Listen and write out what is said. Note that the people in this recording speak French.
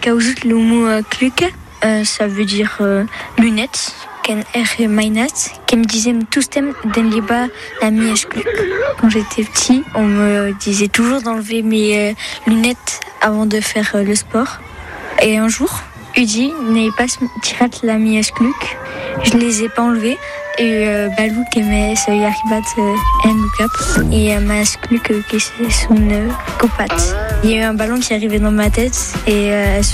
kaout le mot kluk, ça veut dire lunettes. Ken mainat, qui me disait tous thèmes d'enliba la mièche kluk. Quand j'étais petit, on me disait toujours d'enlever mes lunettes avant de faire le sport. Et un jour, Udi n'est pas tiré la mièche kluk. Je les ai pas enlevées. Et Balou qui met ce yaribat en look-up et ma kluk qui c'est son copat. Il y a eu un ballon qui arrivait dans ma tête et elle se